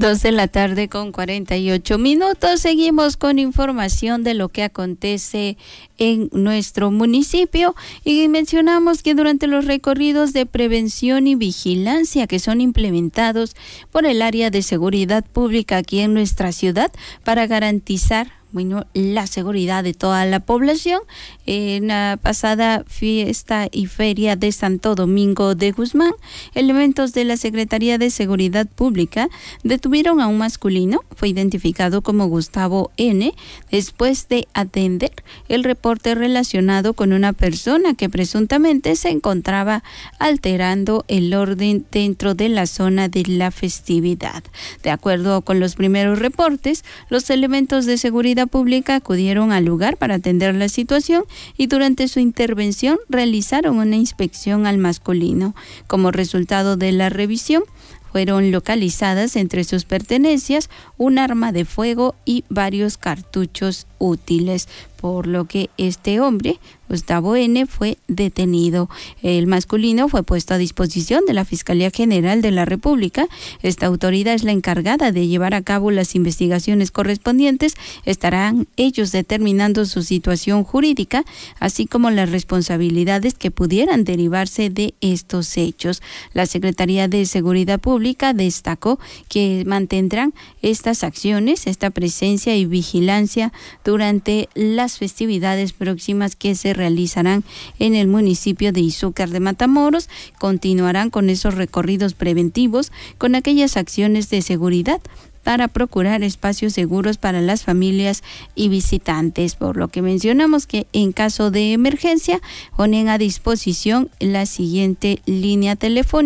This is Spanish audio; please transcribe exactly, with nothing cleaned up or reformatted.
Dos de la tarde con cuarenta y ocho minutos. Seguimos con información de lo que acontece en nuestro municipio y mencionamos que durante los recorridos de prevención y vigilancia que son implementados por el área de seguridad pública aquí en nuestra ciudad para garantizar Bueno, la seguridad de toda la población. En la pasada fiesta y feria de Santo Domingo de Guzmán, elementos de la Secretaría de Seguridad Pública detuvieron a un masculino, fue identificado como Gustavo N., después de atender el reporte relacionado con una persona que presuntamente se encontraba alterando el orden dentro de la zona de la festividad. De acuerdo con los primeros reportes, los elementos de seguridad pública acudieron al lugar para atender la situación y durante su intervención realizaron una inspección al masculino. Como resultado de la revisión, fueron localizadas entre sus pertenencias un arma de fuego y varios cartuchos útiles, por lo que este hombre, Gustavo N., fue detenido. El masculino fue puesto a disposición de la Fiscalía General de la República. Esta autoridad es la encargada de llevar a cabo las investigaciones correspondientes. Estarán ellos determinando su situación jurídica, así como las responsabilidades que pudieran derivarse de estos hechos. La Secretaría de Seguridad Pública destacó que mantendrán estas acciones, esta presencia y vigilancia durante las festividades próximas que se realizarán en el municipio de Izúcar de Matamoros. Continuarán con esos recorridos preventivos, con aquellas acciones de seguridad para procurar espacios seguros para las familias y visitantes, por lo que mencionamos que en caso de emergencia ponen a disposición la siguiente línea telefónica